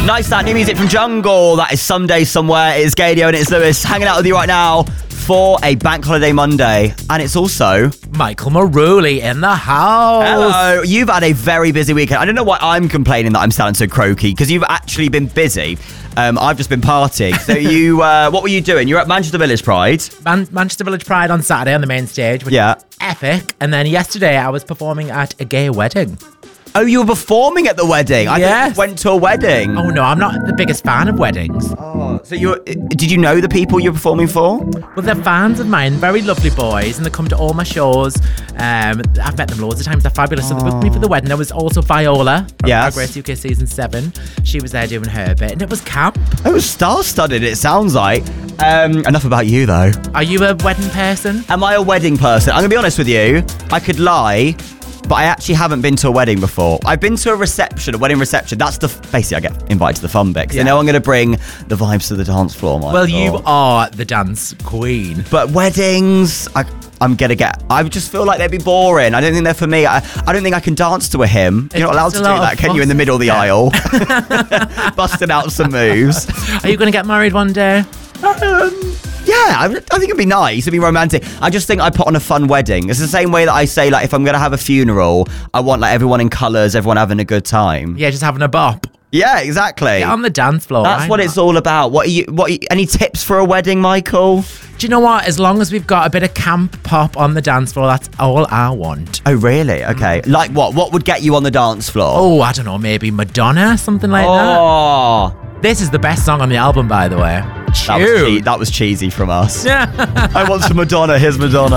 Nice, that new music from Jungle. That is Someday Somewhere. It's Gadio and it's Lewis hanging out with you right now for a Bank Holiday Monday. And it's also Michael Maruli in the house. Hello. You've had a very busy weekend. I don't know why I'm complaining that I'm sounding so croaky, because you've actually been busy. I've just been partying. So you, what were you doing? You're at Manchester Village Pride. Manchester Village Pride on Saturday on the main stage, which was epic. And then yesterday I was performing at a gay wedding. Oh, you were performing at the wedding? I Yes. went to a wedding. Oh no, I'm not the biggest fan of weddings. Oh, so did you know the people you're performing for? Well, they're fans of mine, very lovely boys, and they come to all my shows. I've met them loads of times. They're fabulous. So they booked me for the wedding. There was also Viola from Drag Race UK Season 7. She was there doing her bit, and it was camp. Oh, it was star-studded, it sounds like. Enough about you, though. Are you a wedding person? Am I a wedding person? I'm going to be honest with you. I could lie, but I actually haven't been to a wedding before. I've been to a wedding reception. That's basically I get invited to the fun bit. Because I know I'm going to bring the vibes to the dance floor, Michael. Well, you are the dance queen. But weddings, I'm going to get... I just feel like they'd be boring. I don't think they're for me. I don't think I can dance to a hymn. You're not allowed to do that, can you, in the middle of the aisle? Busting out some moves. Are you going to get married one day? Yeah, I think it'd be nice. It'd be romantic. I just think I put on a fun wedding. It's the same way that I say, like, if I'm going to have a funeral, I want, like, everyone in colours, everyone having a good time. Yeah, just having a bop. Yeah, exactly. Get on the dance floor. That's what it's all about. Any tips for a wedding, Michael? Do you know what? As long as we've got a bit of camp pop on the dance floor, that's all I want. Oh, really? Okay. Like what? What would get you on the dance floor? Oh, I don't know. Maybe Madonna, something like that. Oh. This is the best song on the album, by the way. That was cheesy from us. Yeah. I want some Madonna. Here's Madonna.